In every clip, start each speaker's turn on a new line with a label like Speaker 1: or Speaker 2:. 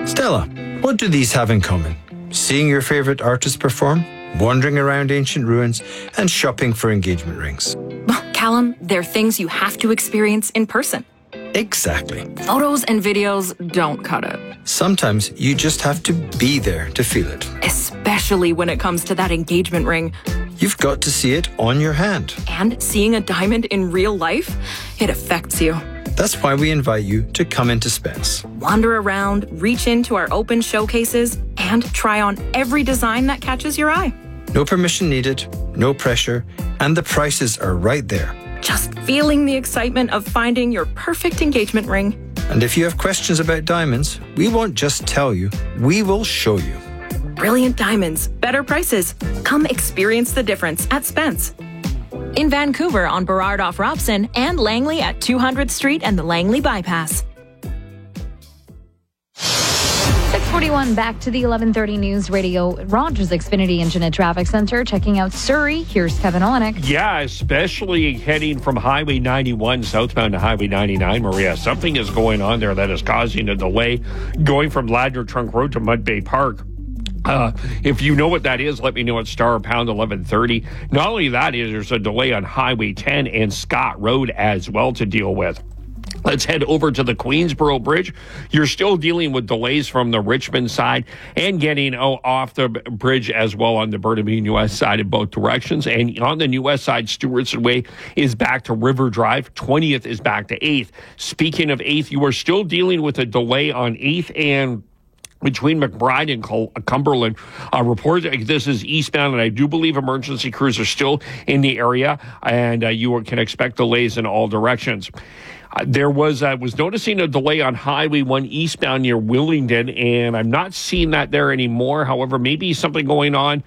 Speaker 1: Stella, what do these have in common? Seeing your favourite artist perform, wandering around ancient ruins, and shopping for engagement rings.
Speaker 2: Callum, they're things you have to experience in person.
Speaker 1: Exactly.
Speaker 2: Photos and videos don't cut it.
Speaker 1: Sometimes you just have to be there to feel it.
Speaker 2: Especially when it comes to that engagement ring.
Speaker 1: You've got to see it on your hand.
Speaker 2: And seeing a diamond in real life, it affects you.
Speaker 1: That's why we invite you to come into Spence.
Speaker 2: Wander around, reach into our open showcases, and try on every design that catches your eye.
Speaker 1: No permission needed, no pressure, and the prices are right there.
Speaker 2: Just feeling the excitement of finding your perfect engagement ring.
Speaker 1: And if you have questions about diamonds, we won't just tell you, we will show you.
Speaker 2: Brilliant diamonds, better prices. Come experience the difference at Spence. In Vancouver on Burrard off Robson and Langley at 200th Street and the Langley Bypass.
Speaker 3: 6:41, back to the 11:30 News Radio. Rogers Xfinity Engine at Traffic Center checking out Surrey. Here's Kevin Olenek.
Speaker 4: Yeah, especially heading from Highway 91 southbound to Highway 99, Maria. Something is going on there that is causing a delay going from Ladner Trunk Road to Mud Bay Park. If you know what that is, let me know at star pound 1130. Not only that, there's a delay on Highway 10 and Scott Road as well to deal with. Let's head over to the Queensboro Bridge. You're still dealing with delays from the Richmond side and getting off the bridge as well on the Burnaby and US side in both directions. And on the US side, Stewartson Way is back to River Drive. 20th is back to 8th. Speaking of 8th, you are still dealing with a delay on 8th and between McBride and Cumberland. Report this is eastbound, and I do believe emergency crews are still in the area, and you can expect delays in all directions. There was noticing a delay on Highway 1 eastbound near Willingdon, and I'm not seeing that there anymore. However, maybe something going on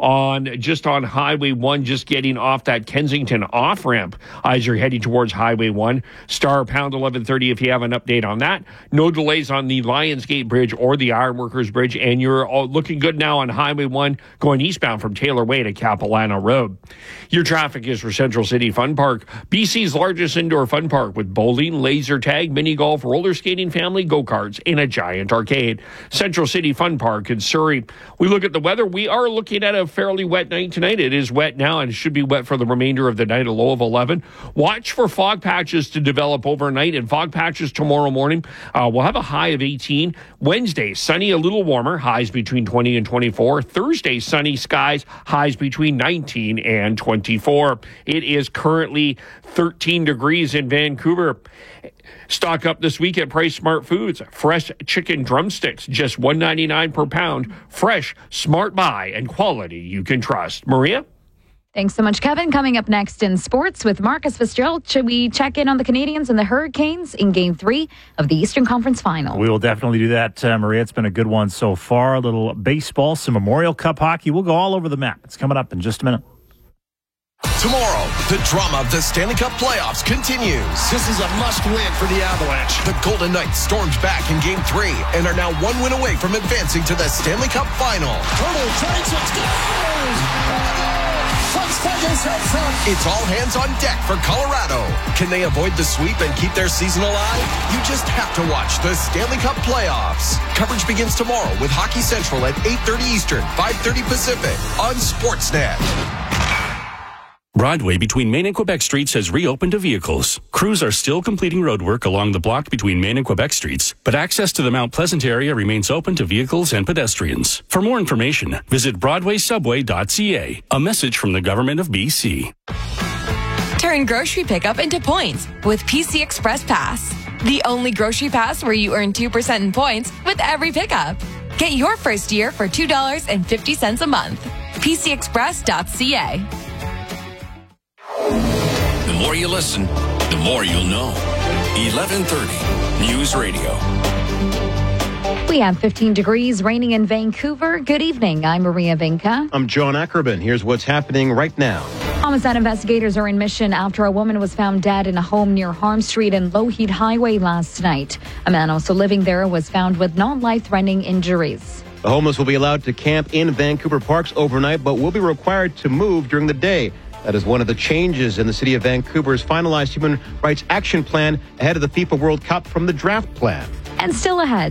Speaker 4: Highway 1, just getting off that Kensington off-ramp as you're heading towards Highway 1. Star pound 1130 if you have an update on that. No delays on the Lionsgate Bridge or the Ironworkers Bridge, and you're all looking good now on Highway 1 going eastbound from Taylor Way to Capilano Road. Your traffic is for Central City Fun Park, BC's largest indoor fun park with bowling, laser tag, mini golf, roller skating, family go-karts, and a giant arcade. Central City Fun Park in Surrey. We look at the weather. We are looking at a fairly wet night tonight. It is wet now, and it should be wet for the remainder of the night, a low of 11. Watch for fog patches to develop overnight, and fog patches tomorrow morning. We'll have a high of 18. Wednesday, sunny, a little warmer, highs between 20 and 24. Thursday, sunny skies, highs between 19 and 24. It is currently 13 degrees in Vancouver. Stock up this week at Price Smart Foods. Fresh chicken drumsticks, just $1.99 per pound. Fresh, smart buy, and quality you can trust. Maria?
Speaker 3: Thanks so much, Kevin. Coming up next in sports with Marcus Fitzgerald, should we check in on the Canadians and the Hurricanes in Game 3 of the Eastern Conference Final?
Speaker 5: We will definitely do that, Maria. It's been a good one so far. A little baseball, some Memorial Cup hockey. We'll go all over the map. It's coming up in just a minute.
Speaker 6: Tomorrow, the drama of the Stanley Cup playoffs continues.
Speaker 7: This is a must-win for the Avalanche.
Speaker 6: The Golden Knights stormed back in Game 3 and are now one win away from advancing to the Stanley Cup Final.
Speaker 7: Turtle takes it, scores!
Speaker 6: It's all hands on deck for Colorado. Can they avoid the sweep and keep their season alive? You just have to watch the Stanley Cup playoffs. Coverage begins tomorrow with Hockey Central at 8:30 Eastern, 5:30 Pacific on Sportsnet.
Speaker 8: Broadway between Main and Quebec Streets has reopened to vehicles. Crews are still completing roadwork along the block between Main and Quebec Streets, but access to the Mount Pleasant area remains open to vehicles and pedestrians. For more information, visit broadwaysubway.ca. A message from the Government of BC.
Speaker 9: Turn grocery pickup into points with PC Express Pass. The only grocery pass where you earn 2% in points with every pickup. Get your first year for $2.50 a month. PCExpress.ca.
Speaker 10: The more you listen, the more you'll know. 1130 News Radio.
Speaker 3: We have 15 degrees, raining in Vancouver. Good evening. I'm Maria Vinca.
Speaker 11: I'm John Ackerman. Here's what's happening right now.
Speaker 3: Homicide investigators are in mission after a woman was found dead in a home near Harm Street and Lougheed Highway last night. A man also living there was found with non-life-threatening injuries.
Speaker 11: The homeless will be allowed to camp in Vancouver parks overnight, but will be required to move during the day. That is one of the changes in the City of Vancouver's finalized Human Rights Action Plan ahead of the FIFA World Cup from the draft plan.
Speaker 3: And still ahead,